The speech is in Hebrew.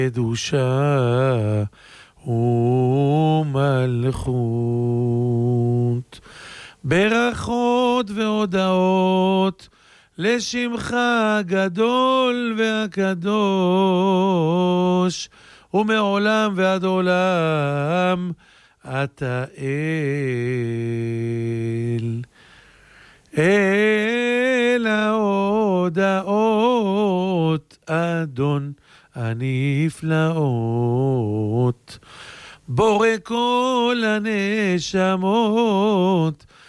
קדושה ומלכות. ברכות והודעות לשמך הגדול והקדוש, ומעולם ועד עולם אתה אל ההודעות אדון הנפלאות, בורא כל הנשמות